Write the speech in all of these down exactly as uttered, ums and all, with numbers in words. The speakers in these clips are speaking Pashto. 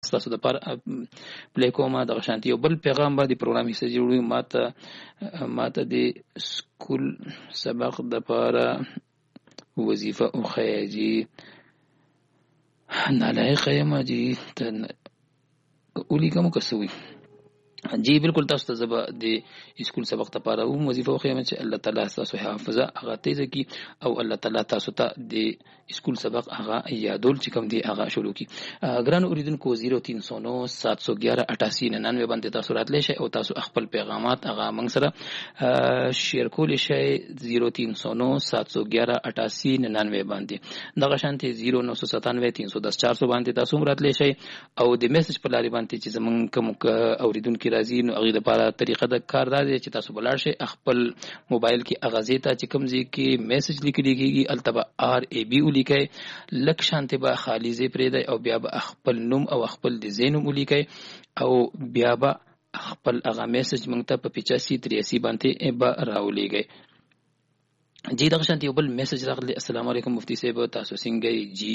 تاسو د پر پلی کومه د غشانتي یو بل پیغام باندې پروګرام یې جوړوي ماته ماته د سکول سبق د پاره وظیفه او خیاجی نالایق یم جی اولی کوم کسوي جی بالکل تاسو ته زبا د اسکول سبق ته پاره او وظیفه خو چې الله تعالی تاسو حافظه هغه تیزه کی او الله تعالی تاسو ته د اسکول سبق هغه یادول چې کوم دی هغه شروع کی ګران اوریدونکو صفر تین سو نو سات سو گیارہ اٹھاسی ننانوے باندې تاسو راتلی شئ او تاسو خپل پیغامات هغه موږ سره شیر کولی شئ صفر تین سو نو سات سو گیارہ اٹھاسی ننانوے باندې دغه شانتي صفر نو سو ستانوے تین سو دس چار سو باندې تاسو راتلی شئ او د میسج په لاري باندې چې زمونږ کوم اوریدونکو راځي نو هغه لپاره طریقه د کار دا دی چې تاسو بلار شئ خپل موبایل کې اغازې ته چې کوم ځای کې میسج لیکل کېږي التبا آر ای بي ولیکئ لک شانته به خالی ځای پرې دی او بیا به خپل نوم او خپل د زینوم ولیکئ او بیا به خپل هغه میسج موږ ته په پچاسی تریاسی باندې به راولېږئ. جی دغه شانتي یو بل میسج راغلی. السلام علیکم مفتی صاحب تاسو څنګه جی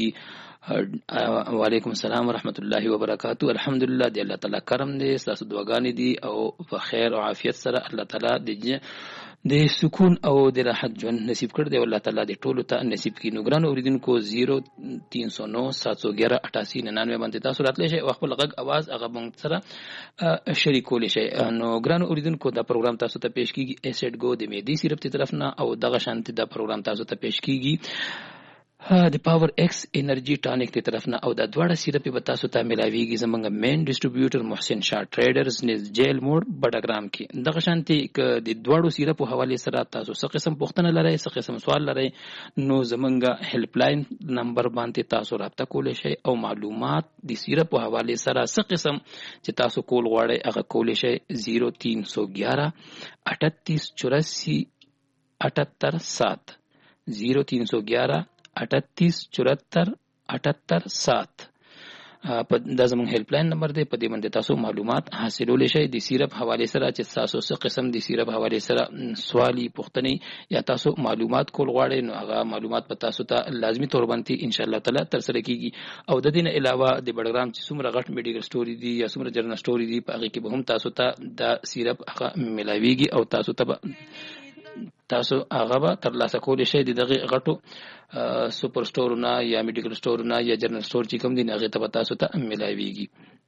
وعلیکم السلام ورحمت الله وبرکاتہ. الحمدلله دی الله تعالی کرم دی تاسو دعاګانې دي او په خیر او عافیت سره الله تعالی د د سکون او د راحت ژوند نصیب کړ دی الله تعالی د ټولو ته نصیب کړي. نو ګران اوریدونکو صفر تین سو نو سات سو گیارہ اٹھاسی ننانوے باندې تاسو راتلی شئ او خپل غږ आवाज هغه موږ سره شریکولی شئ. نو ګران اوریدونکو دا پروګرام تاسو ته پیش کیږي ایسټ گو د میدی سیرپ ته طرف نه او دغه شانتي دا پروګرام تاسو ته پیش کیږي د پاور ایکس انرژي ټانیک ته طرف نه او د دواړه سیرپ په تاسو ته ملاويږي زمونږ مین ډیسټریبیوټر محسن شاه ټریډرز نس جیل موډ بډاګرام کې. دغه شانتي د دواړو سیرپ په حواله سره تاسو څه قسم پوښتنه لرئ څه قسم سوال لرئ نو زمونږ هیلپ لاین نمبر باندې تاسو رابطه کولای شئ او معلومات د سیرپ په حواله سره څه قسم چې تاسو کول غواړئ هغه کولای شئ صفر تین سو گیارہ اٹھتیس چوراسی اٹھتر سات صفر تین سو گیارہ اٹھتیس چورہتر اٹھتر سات په د زمون هیلپ لاین نمبر دی. په دې باندې تاسو معلومات حاصلولی شئ د سیرپ حواله سره چې تاسو څه قسم د سیرپ حواله سره سوالی پوښتنې یا تاسو معلومات کول غواړئ نو هغه معلومات په تاسو ته لازمی تور باندې ان شاء الله تعالی تر سره کیږي. او د دې نه علاوه د بډګرام چې څومره غټ میډیکل سټوري دي یا څومره جرنل سټوري دي په هغه کې به هم تاسو ته د سیرپ هغه ملاويږي او تاسو ته تاسو هغه به ترلاسه کولی شئ د دغه غټو سپر سټورونه یا میډیکل سټورونه یا جرنل سټور چې کوم دي هغه ته تاسو ته ملاويږي.